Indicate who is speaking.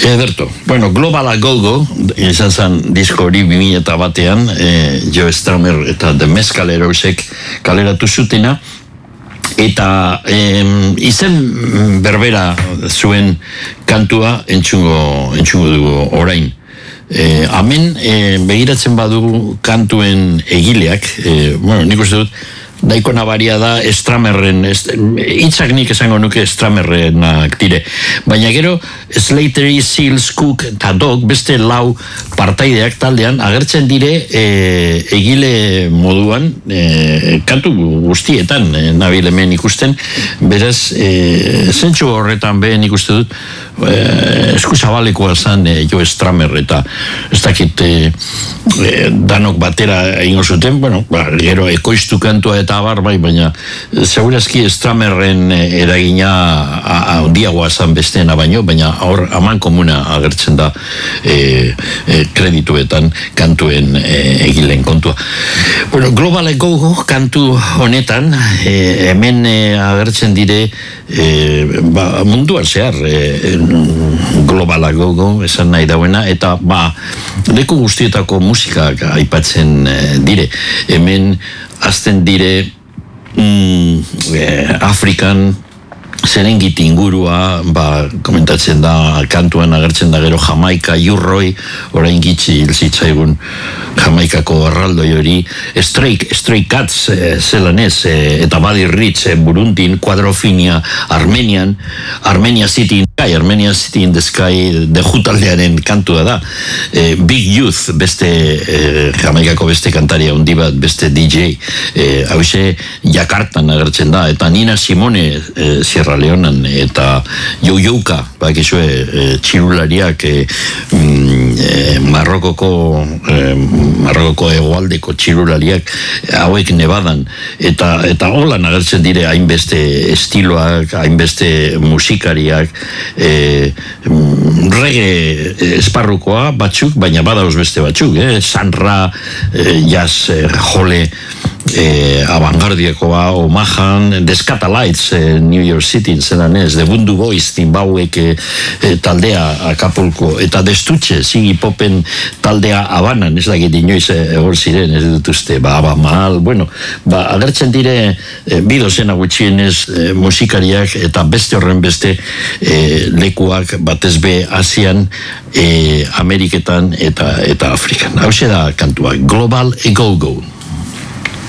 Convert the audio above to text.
Speaker 1: Ederto. Bueno, Global A Go-Go, izan zen disko hori 2001an, Joe Strummer eta The Mescalerousek kaleratu zutena, eta izen berbera zuen kantua entzungo dugu orain. Hemen begiratzen badu kantuen egileak, nik uste dut, daiko nabaria da Strummerren, hitzak nik esango nuke Strummerrenak dire. Baina gero, Slattery, Seals, Cook eta Dog, beste lau partaideak taldean, agertzen dire egile moduan, kantu guztietan nabil hemen ikusten, beraz, zentsu horretan behen ikuste dut, eskuzabalekoa zen Joe Strummer, eta ez dakit danok batera egingo zuten, bueno, gero ekoiztu kantua eta abar bai, baina segurazki Strummerren eragina handiagoa zen besteena baino, baina hor aman komuna agertzen da kredituetan kantuen egileen kontua. Bueno, Global A Go-Go kantu honetan hemen agertzen dire munduan zehar Global A Go-Go esan nahi dauena, eta leku guztietako musikak aipatzen dire. Hemen azten dire Afrikan Serengeti ingurua, komentatzen da, kantuan agertzen da gero Jamaika, Jurroi, orain gitzi hilzitzaigun Jamaikako arraldoi hori, Stray Cats zelanez, eta Buddy Rich, Burundin, Quadrophenia, Armenia City in the Sky, de jutaldearen kantua da, Big Youth, beste Jamaikako beste kantaria hundi bat, beste DJ, hause Jakartan agertzen da, eta Nina Simone Sierra Leonan, eta Joujouka, bakizue txirulariak Marrokoko hegoaldeko txirulariak hauek Nevadan, eta holan agertzen dire hainbeste estiloak, hainbeste musikariak, reggae esparrukoa batzuk, baina badauz beste batzuk, Sanra, jazz, jole, abangardiakoa, Omahan, The Scatalites, New York City, zelan ez, The Bundu Boys, Zimbabwek taldea Acapulco, eta Destutxe, Ziggy Popen taldea Habanan, ez dakit inoiz egor ziren, ez dituzte, Abamal, bueno, agertzen dire bidozena gutxienez musikariak, eta beste horren beste lekuak batez be Asian, Ameriketan eta Afrikan. Hau da kantua, Global A Go-Go.